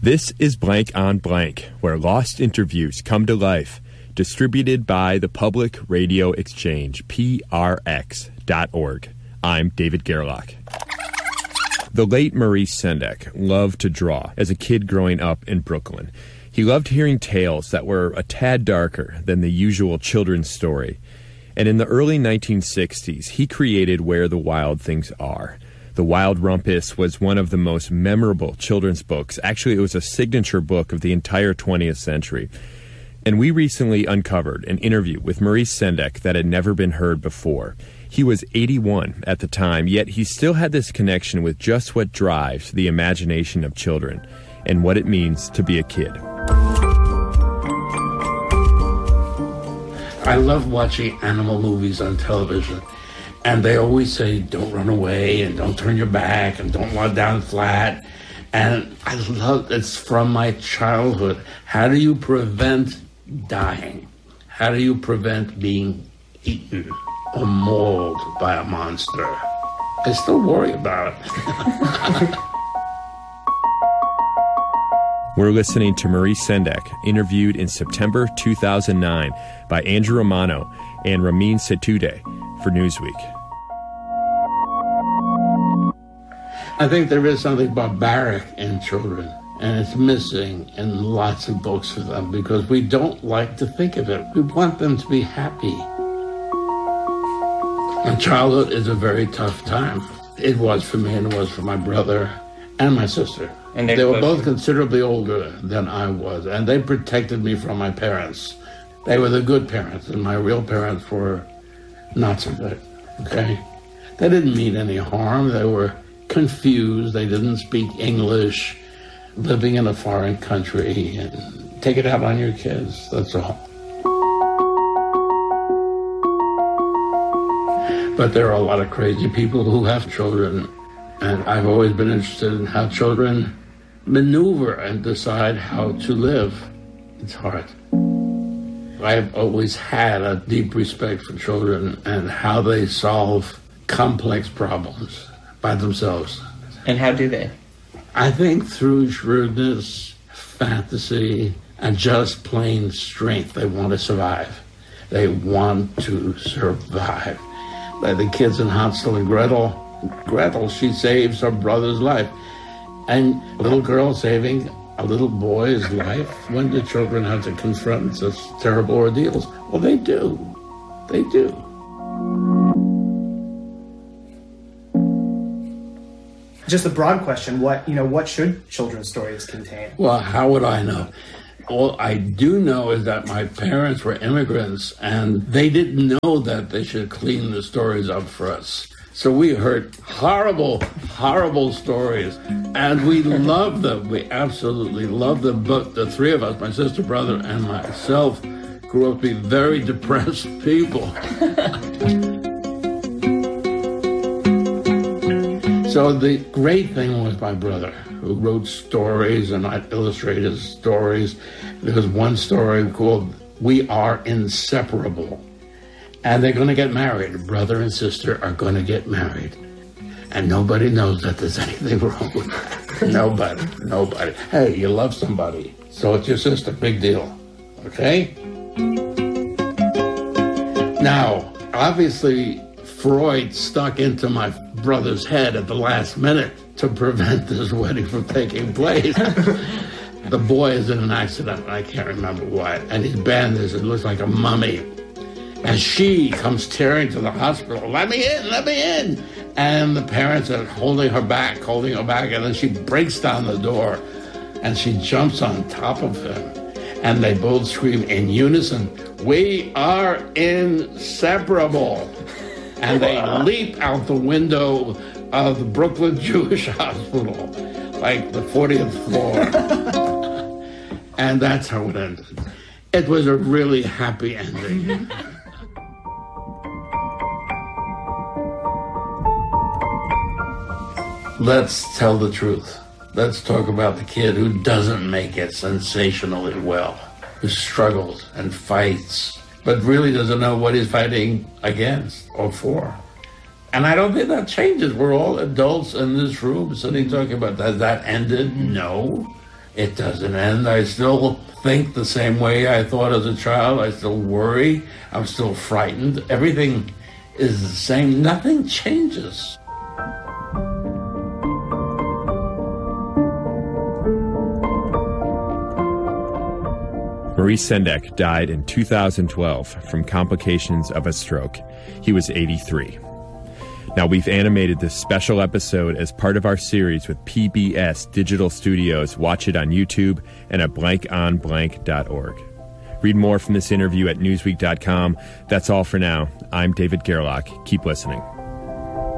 This is Blank on Blank, where lost interviews come to life, distributed by the Public Radio Exchange, PRX.org. I'm David Gerlach. The late Maurice Sendak loved to draw as a kid growing up in Brooklyn. He loved hearing tales that were a tad darker than the usual children's story. And in the early 1960s, he created Where the Wild Things Are. The Wild Rumpus was one of the most memorable children's books. Actually, it was a signature book of the entire 20th century. And we recently uncovered an interview with Maurice Sendak that had never been heard before. He was 81 at the time, yet he still had this connection with just what drives the imagination of children and what it means to be a kid. I love watching animal movies on television. And they always say, don't run away and don't turn your back and don't lie down flat. And I love, it's from my childhood. How do you prevent dying? How do you prevent being eaten or mauled by a monster? I still worry about it. We're listening to Maurice Sendak, interviewed in September 2009 by Andrew Romano and Ramin Setudeh for Newsweek. I think there is something barbaric in children, and it's missing in lots of books for them because we don't like to think of it. We want them to be happy. And childhood is a very tough time. It was for me and it was for my brother and my sister. And they were both considerably older than I was, and they protected me from my parents. They were the good parents, and my real parents were not so good, okay? They didn't mean any harm. They were confused. They didn't speak English, living in a foreign country, and take it out on your kids, that's all. But there are a lot of crazy people who have children, and I've always been interested in how children maneuver and decide how to live. It's hard. I've always had a deep respect for children and how they solve complex problems by themselves. And how do they? I think through shrewdness, fantasy, and just plain strength. They want to survive. They want to survive. Like the kids in Hansel and Gretel. Gretel, she saves her brother's life. And a little girl saving a little boy's life. When do children have to confront such terrible ordeals? Well, they do. They do. Just a broad question, what should children's stories contain? Well, how would I know? All I do know is that my parents were immigrants, and they didn't know that they should clean the stories up for us. So we heard horrible, horrible stories, and we loved them. We absolutely loved them. But the three of us, my sister, brother, and myself, grew up to be very depressed people. So the great thing was my brother, who wrote stories and I illustrated stories. There was one story called We Are Inseparable. And they're going to get married. Brother and sister are going to get married. And nobody knows that there's anything wrong with that. Nobody. Hey, you love somebody. So it's your sister. Big deal. Okay? Now, obviously, Freud stuck into my brother's head at the last minute to prevent this wedding from taking place. The boy is in an accident, I can't remember what, and he's bandaged, it looks like a mummy. And she comes tearing to the hospital, let me in. And the parents are holding her back, and then she breaks down the door, and she jumps on top of him. And they both scream in unison, we are inseparable. And they leap out the window of the Brooklyn Jewish Hospital, like the 40th floor. And that's how it ended. It was a really happy ending. Let's tell the truth. Let's talk about the kid who doesn't make it sensationally well, who struggles and fights, but really doesn't know what he's fighting against or for. And I don't think that changes. We're all adults in this room sitting talking about, has that ended? No. It doesn't end. I still think the same way I thought as a child. I still worry. I'm still frightened. Everything is the same. Nothing changes. Maurice Sendak died in 2012 from complications of a stroke. He was 83. Now, we've animated this special episode as part of our series with PBS Digital Studios. Watch it on YouTube and at blankonblank.org. Read more from this interview at newsweek.com. That's all for now. I'm David Gerlach. Keep listening.